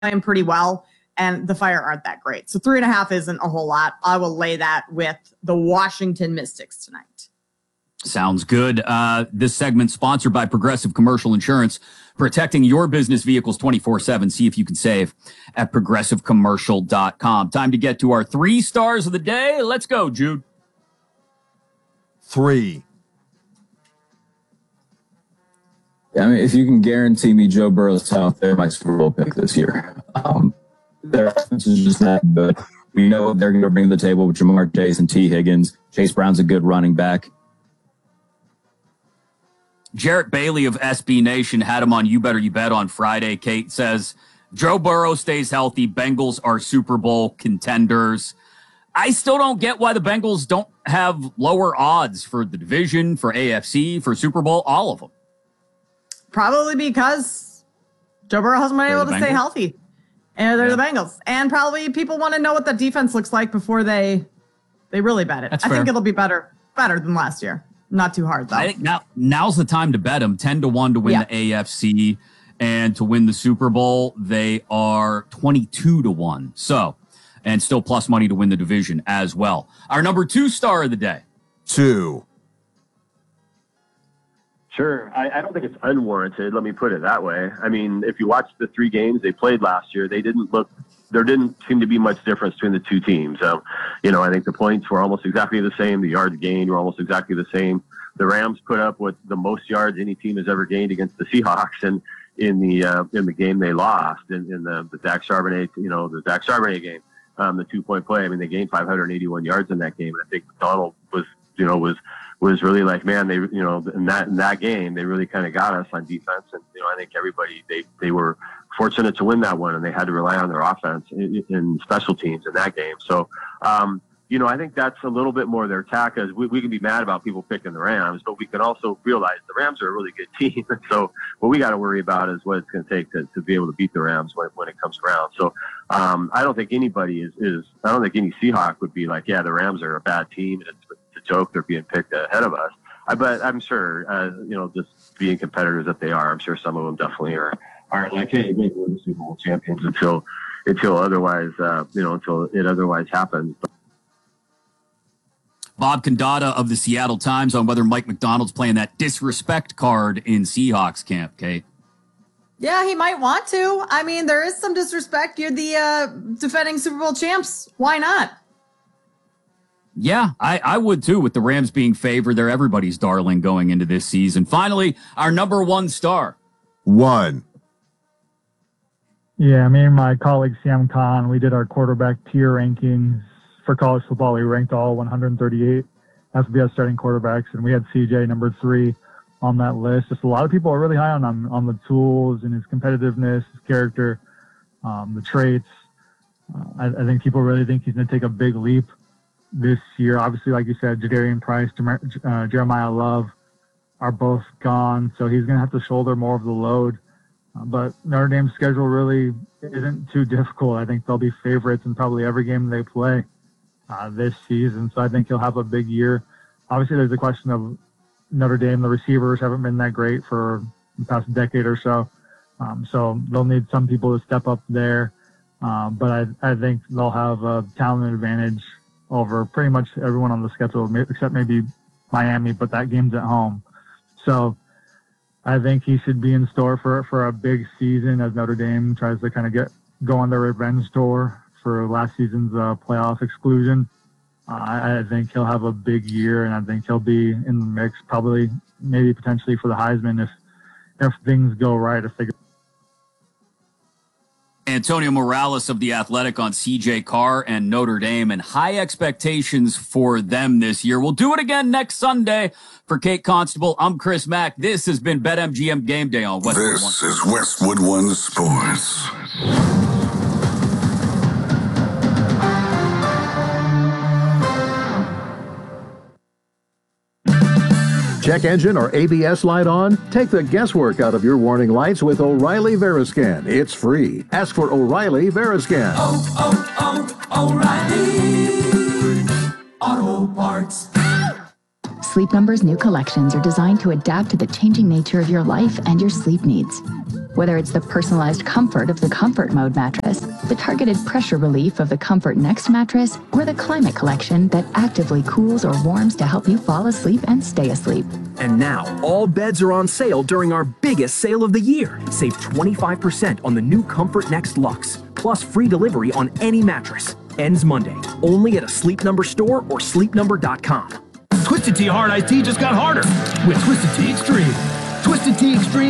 playing pretty well, and the Fire aren't that great. So 3.5 isn't a whole lot. I will lay that with the Washington Mystics tonight. Sounds good. This segment sponsored by Progressive Commercial Insurance, protecting your business vehicles 24/7. See if you can save at progressivecommercial.com. Time to get to our 3 stars of the day. Let's go, Jude. 3. I mean, if you can guarantee me Joe Burrow's out there, my Super Bowl pick this year. Their offense is just that good. We know what they're going to bring to the table with Jamar Chase and T. Higgins. Chase Brown's a good running back. Jarrett Bailey of SB Nation had him on You Better You Bet on Friday. Kate says, Joe Burrow stays healthy. Bengals are Super Bowl contenders. I still don't get why the Bengals don't have lower odds for the division, for AFC, for Super Bowl, all of them. Probably because Joe Burrow hasn't been able to stay healthy. And they're the Bengals. And probably people want to know what the defense looks like before they really bet it. I think it'll be better than last year. Not too hard, though. I think now's the time to bet them. 10-1 to win the AFC, and to win the Super Bowl, they are 22-1. So, and still plus money to win the division as well. Our number 2 star of the day. 2. Sure. I don't think it's unwarranted. Let me put it that way. I mean, if you watch the 3 games they played last year, there didn't seem to be much difference between the 2 teams. I think the points were almost exactly the same. The yards gained were almost exactly the same. The Rams put up what the most yards any team has ever gained against the Seahawks, and in the game they lost in the Zach Charbonnet, the Zach Charbonnet game, the 2-point play. I mean, they gained 581 yards in that game, and I think McDonald was really like, man, they, in that game, they really kind of got us on defense. And, I think everybody, they were fortunate to win that one, and they had to rely on their offense in special teams in that game. So, I think that's a little bit more their tack, as we can be mad about people picking the Rams, but we can also realize the Rams are a really good team. So what we got to worry about is what it's going to take to be able to beat the Rams when it comes around. So, I don't think anybody I don't think any Seahawk would be like, yeah, the Rams are a bad team, and it's a joke they're being picked ahead of us. But I'm sure, just being competitors that they are, I'm sure some of them definitely are like, hey, maybe we're the Super Bowl champions until otherwise, until it otherwise happens. Bob Condata of the Seattle Times on whether Mike McDonald's playing that disrespect card in Seahawks camp, Kate. Yeah, he might want to. I mean, there is some disrespect. You're the defending Super Bowl champs. Why not? Yeah, I would too, with the Rams being favored. They're everybody's darling going into this season. Finally, our number 1 star. 1. Yeah, me and my colleague Sam Khan, we did our quarterback tier rankings for college football. We ranked all 138 FBS starting quarterbacks, and we had CJ number 3 on that list. Just a lot of people are really high on him, on the tools and his competitiveness, his character, the traits. I think people really think he's going to take a big leap this year. Obviously, like you said, Jadarian Price, Jeremiah Love are both gone, so he's going to have to shoulder more of the load. But Notre Dame's schedule really isn't too difficult. I think they'll be favorites in probably every game they play this season, so I think he'll have a big year. Obviously, there's a question of Notre Dame. The receivers haven't been that great for the past decade or so, so they'll need some people to step up there. But I think they'll have a talent advantage over pretty much everyone on the schedule, except maybe Miami, but that game's at home. So I think he should be in store for a big season as Notre Dame tries to kind of go on their revenge tour for last season's playoff exclusion. I think he'll have a big year, and I think he'll be in the mix, probably maybe potentially for the Heisman if things go right. Antonio Morales of The Athletic on CJ Carr and Notre Dame, and high expectations for them this year. We'll do it again next Sunday. For Kate Constable, I'm Chris Mack. This has been BetMGM Game Day on Westwood One. This is Westwood One Sports. Check engine or ABS light on? Take the guesswork out of your warning lights with O'Reilly Veriscan. It's free. Ask for O'Reilly Veriscan. O'Reilly Auto Parts. Sleep Number's new collections are designed to adapt to the changing nature of your life and your sleep needs. Whether it's the personalized comfort of the Comfort Mode mattress, the targeted pressure relief of the Comfort Next mattress, or the Climate Collection that actively cools or warms to help you fall asleep and stay asleep. And now, all beds are on sale during our biggest sale of the year. Save 25% on the new Comfort Next Luxe, plus free delivery on any mattress. Ends Monday, only at a Sleep Number store or sleepnumber.com. Twisted Tea Hard Iced Tea just got harder with Twisted Tea Extreme. Twisted Tea Extreme